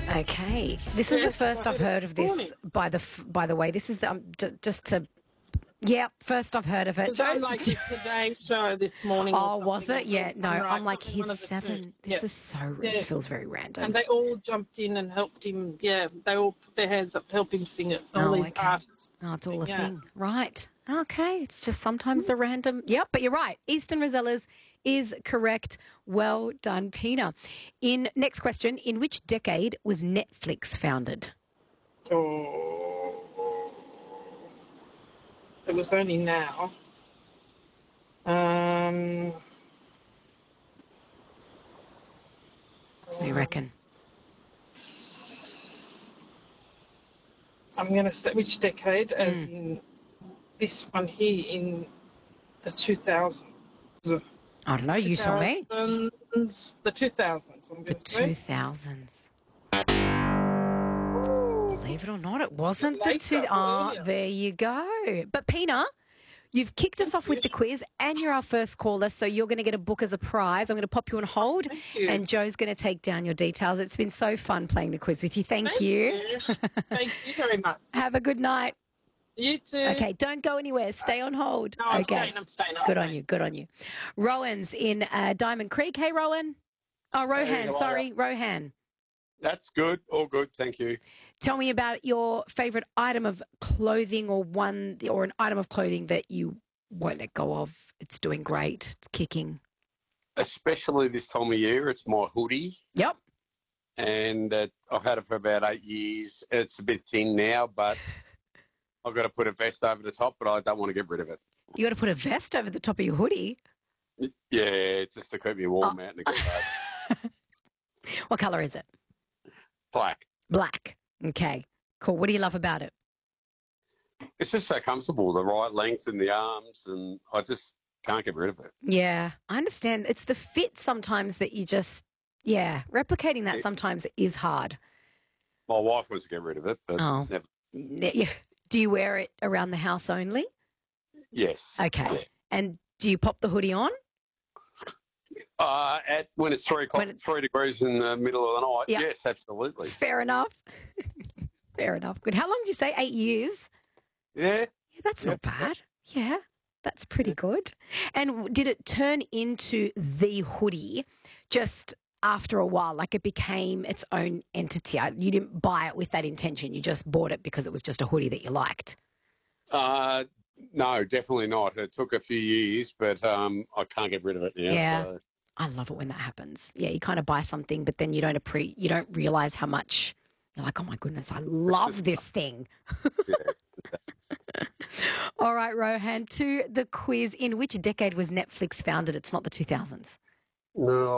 Okay, this is the first I've heard of this. By the way, this is the just to. Yeah, first I've heard of it. Because I like the Today Show this morning. Oh, or was something, it? Yeah, no, Sunrise, I'm like, something, he's one of the two. 7. This Yeah. is so, Yeah. this feels very random. And they all jumped in and helped him. Yeah, they all put their hands up to help him sing it. All these artists. Oh, it's all a Yeah. thing. Right. Okay. It's just sometimes the random. Yep, but you're right. Eastern Rosellas is correct. Well done, Pina. Next question, in which decade was Netflix founded? Oh, it was only now. What do you reckon? I'm going to say which decade, as in this one here in the 2000s. I don't know. You tell me. The 2000s, I'm The going to say. 2000s. Believe it or not, it wasn't the Later, earlier. there you go. But Pina, you've kicked us off with the quiz and you're our first caller, so you're going to get a book as a prize. I'm going to pop you on hold and Joe's going to take down your details. It's been so fun playing the quiz with you. Thank you. Thank you very much. Have a good night. You too. Okay, don't go anywhere. Stay on hold. No, I'm okay. staying. Good on you. Good on you. Rowan's in Diamond Creek. Hey, Rowan. Oh, Rohan. Hey, sorry, Rohan. That's good. All good. Thank you. Tell me about your favourite item of clothing or an item of clothing that you won't let go of. It's doing great. It's kicking. Especially this time of year, it's my hoodie. Yep. And I've had it for about 8 years. It's a bit thin now, but I've got to put a vest over the top, but I don't want to get rid of it. You got to put a vest over the top of your hoodie? Yeah, just to keep me warm out in the good day. What colour is it? Black. Black. Okay, cool. What do you love about it? It's just so comfortable, the right length in the arms, and I just can't get rid of it. Yeah, I understand. It's the fit sometimes that you just, replicating that sometimes is hard. My wife wants to get rid of it, but never. Do you wear it around the house only? Yes. Okay. Yeah. And do you pop the hoodie on? When it's 3 o'clock, 3 degrees in the middle of the night, yes, absolutely. Fair enough. Fair enough. Good. How long did you say? 8 years? Yeah. Yeah, that's not bad. Yeah, that's pretty good. And did it turn into the hoodie just after a while? Like it became its own entity? You didn't buy it with that intention. You just bought it because it was just a hoodie that you liked? No, definitely not. It took a few years, but I can't get rid of it now. Yeah. So. I love it when that happens. Yeah, you kind of buy something, but then you don't realise how much you're like, oh my goodness, I love this thing. All right, Rohan, to the quiz. In which decade was Netflix founded? It's not the 2000s. No,